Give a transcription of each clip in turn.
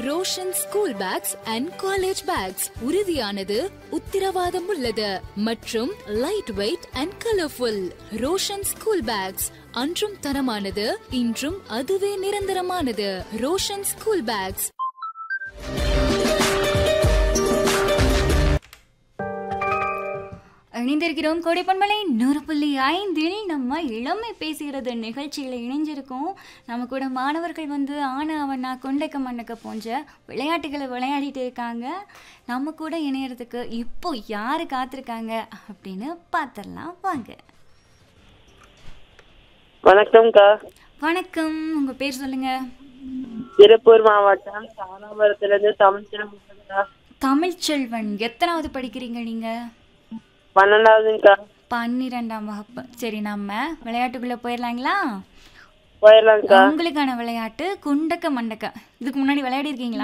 Roshan school packs and college bags உறுதியானது, உத்திரவாதம் உள்ளது மற்றும் light weight and colourful. Roshan school packs அன்றும் தரமானது, இன்றும் அதுவே நிரந்தரமானது. Roshan school packs. இணைந்திருக்கிறோம் கோடைப்பண்பலை 100.5 நம்ம இளமை பேசுகிறது நிகழ்ச்சியில் இணைஞ்சிருக்கோம். நம்ம கூட மாணவர்கள் வந்து ஆனா அவனா கொண்டைக்க மண்டக்க போன்ற விளையாட்டுகளை விளையாடிட்டு இருக்காங்க. நம்ம கூட இணையறதுக்கு இப்போ யாரு காத்திருக்காங்க அப்படின்னு பார்த்துடலாம் வாங்க. வணக்கம்க்கா. வணக்கம், உங்க பேர் சொல்லுங்க. திருப்பூர் மாவட்டம் சாணாபுரத்திலிருந்து தமிழ்ச்செல்வன். தமிழ்ச்செல்வன், எத்தனாவது படிக்கிறீங்க நீங்க? 12வதுங்கக்கா. 12ஆம் வகுப்பு. சரி, நம்ம விளையாட்டுக்குள்ள போயிடலாங்களா? போயிடலாம்க்கா. உங்களுக்கான விளையாட்டு குண்டக்க மண்டக்க. இதுக்கு முன்னாடி விளையாடி இருக்கீங்களா?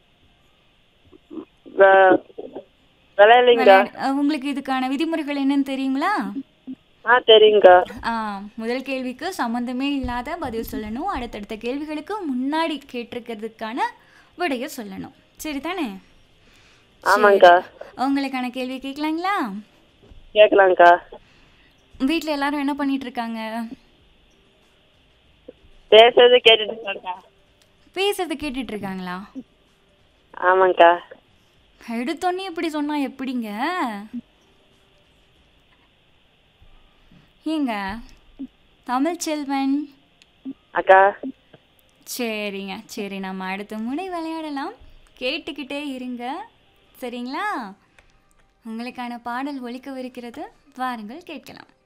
விளையாடுங்க. உங்களுக்கு இதுக்கான விதிமுறைகள் என்னன்னு தெரியுங்களா? தெரியுங்கக்கா. முதல் கேள்விக்கு சம்பந்தமே இல்லாத பதில் சொல்லணும். அடுத்தடுத்த கேள்விகளுக்கு முன்னாடி கேட்டிருக்கிறதுக்கான விடைய சொல்லணும். சரிதானே? ஆமாங்கக்கா. உங்களுக்கான கேள்வி கேட்கலாங்களா? கேட்கலாம்க்கா. வீட்டில் எல்லாரும் என்ன பண்ணிட்டு இருக்காங்க? பேசுறது கேட்டுட்டு இருக்காங்கக்கா. பேசுறது கேட்டுட்டு இருக்காங்களா? ஆமாங்கக்கா. எடுத்தோன்னே இப்படி சொன்னா எப்படிங்க? ஏங்க தமிழ்ச்செல்வன் அக்கா. சரிங்க, சரி, நம்ம அடுத்த முறை விளையாடலாம். கேட்டுக்கிட்டே இருங்க, சரிங்களா? உங்களுக்கான பாடல் ஒலிக்கவிருக்கிறது, வாருங்கள் கேட்கலாம்.